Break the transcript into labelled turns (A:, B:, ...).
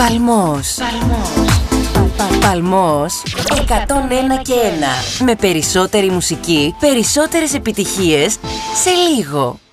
A: Παλμός. Παλμός 101 και 1. Με περισσότερη μουσική, περισσότερες επιτυχίες σε λίγο.